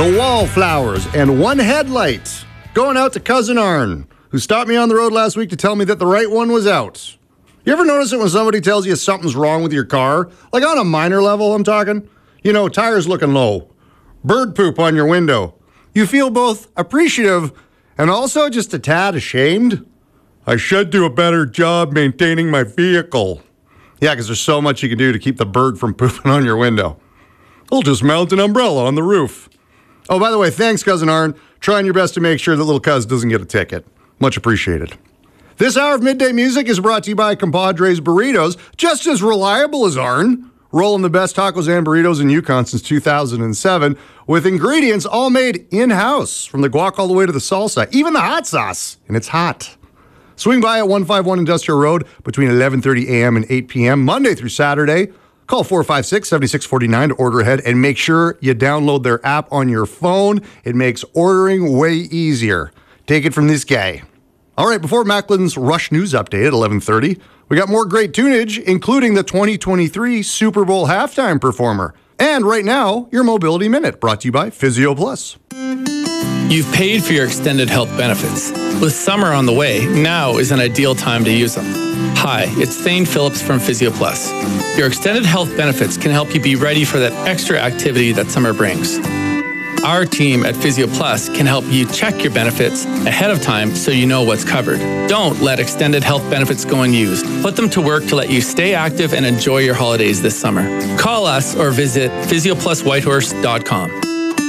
The Wallflowers, and One Headlight. Going out to Cousin Arn, who stopped me on the road last week to tell me that the right one was out. You ever notice it when somebody tells you something's wrong with your car? Like on a minor level, I'm talking. You know, tires looking low. Bird poop on your window. You feel both appreciative and also just a tad ashamed. I should do a better job maintaining my vehicle. Yeah, because there's so much you can do to keep the bird from pooping on your window. I'll just mount an umbrella on the roof. Oh, by the way, thanks, Cousin Arn. Trying your best to make sure that little cuz doesn't get a ticket. Much appreciated. This hour of Midday Music is brought to you by Compadres Burritos, just as reliable as Arn. Rolling the best tacos and burritos in Yukon since 2007, with ingredients all made in-house, from the guac all the way to the salsa, even the hot sauce, and it's hot. Swing by at 151 Industrial Road between 11:30 a.m. and 8 p.m., Monday through Saturday. Call 456-7649 to order ahead, and make sure you download their app on your phone. It makes ordering way easier. Take it from this guy. All right, before Macklin's Rush News Update at 11:30, we got more great tunage, including the 2023 Super Bowl halftime performer. And right now, your Mobility Minute, brought to you by Physio Plus. You've paid for your extended health benefits. With summer on the way, now is an ideal time to use them. Hi, it's Thane Phillips from Physio Plus. Your extended health benefits can help you be ready for that extra activity that summer brings. Our team at Physio Plus can help you check your benefits ahead of time so you know what's covered. Don't let extended health benefits go unused. Put them to work to let you stay active and enjoy your holidays this summer. Call us or visit physiopluswhitehorse.com.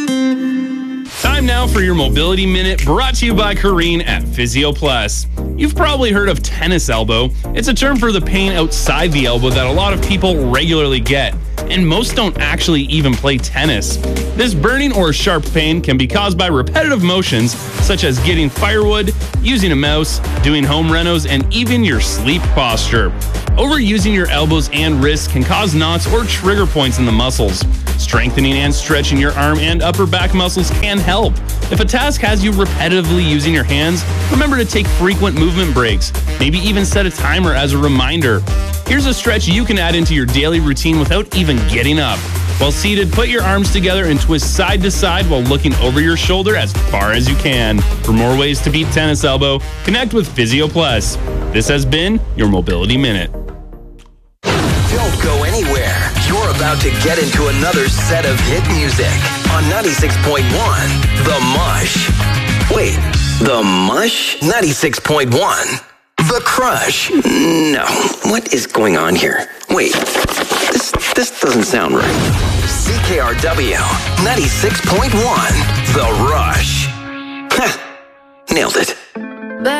Time now for your Mobility Minute, brought to you by Kareen at Physio Plus. You've probably heard of tennis elbow. It's a term for the pain outside the elbow that a lot of people regularly get, and most don't actually even play tennis. This burning or sharp pain can be caused by repetitive motions, such as getting firewood, using a mouse, doing home renos, and even your sleep posture. Overusing your elbows and wrists can cause knots or trigger points in the muscles. Strengthening and stretching your arm and upper back muscles can help. If a task has you repetitively using your hands, remember to take frequent movement breaks. Maybe even set a timer as a reminder. Here's a stretch you can add into your daily routine without even getting up. While seated, put your arms together and twist side to side while looking over your shoulder as far as you can. For more ways to beat tennis elbow, connect with Physio Plus. This has been your Mobility Minute. Don't go anywhere. You're about to get into another set of hit music on 96.1 The Mush. Wait, The Mush? 96.1 The Crush. No, what is going on here? Wait, this doesn't sound right. CKRW 96.1 The Rush. Nailed it.